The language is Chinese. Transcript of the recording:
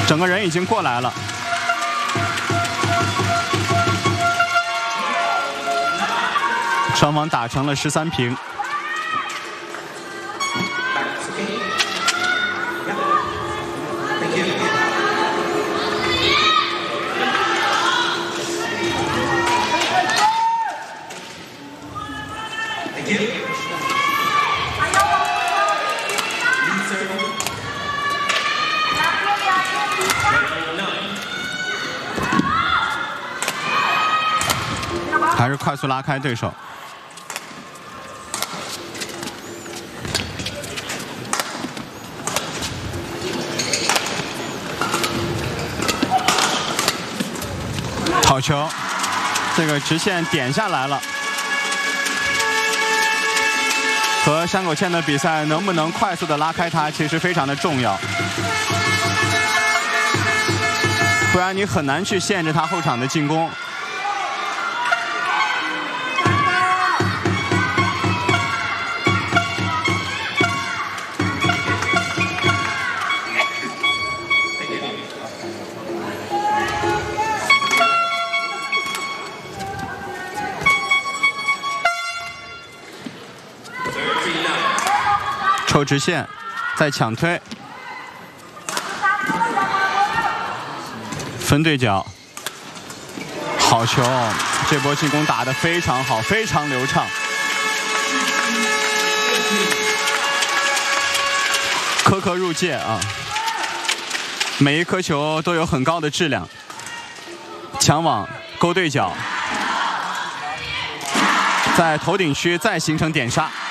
整个人已经过来了。双方打成了13平。还是快速拉开对手。好球，这个直线点下来了。和山口茜的比赛能不能快速的拉开它，其实非常的重要，不然你很难去限制他后场的进攻。抽直线，再抢推，分对角，好球！这波进攻打得非常好，非常流畅，颗颗入界啊！每一颗球都有很高的质量，抢网勾对角，在头顶区再形成点杀。